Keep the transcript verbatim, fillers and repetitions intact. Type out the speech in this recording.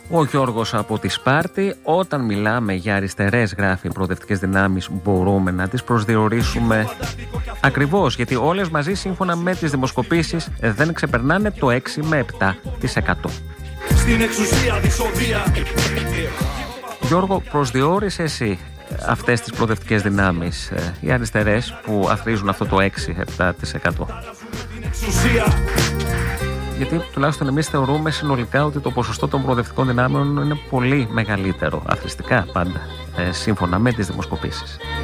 Ο Γιώργος από τη Σπάρτη: όταν μιλάμε για αριστερές, γράφει, προοδευτικές δυνάμεις, μπορούμε να τις προσδιορίσουμε? Ακριβώς, γιατί όλες μαζί, σύμφωνα με τις δημοσκοπήσεις, δεν ξεπερνάνε το έξι με επτά τοις εκατό. Στην εξουσία δυσοδεία. Γιώργο, προσδιορίσε εσύ αυτές τις προοδευτικές δυνάμεις, οι αριστερές, που αθροίζουν αυτό το έξι με επτά τοις εκατό? Γιατί τουλάχιστον εμείς θεωρούμε συνολικά ότι το ποσοστό των προοδευτικών δυνάμεων είναι πολύ μεγαλύτερο, αθροιστικά πάντα, σύμφωνα με τις δημοσκοπήσεις.